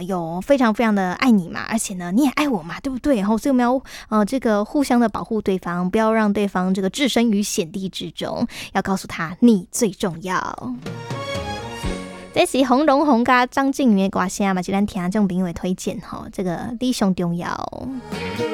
有非常非常的爱你嘛，而且呢你也爱我嘛，对不对？然后所以我们要这个互相的保护对方，不要让对方这个置身于险地之中，要告诉他你最重要。这是洪荣宏跟张敬宇的歌声嘛，是咱听众朋友的推荐吼，这个你上重要。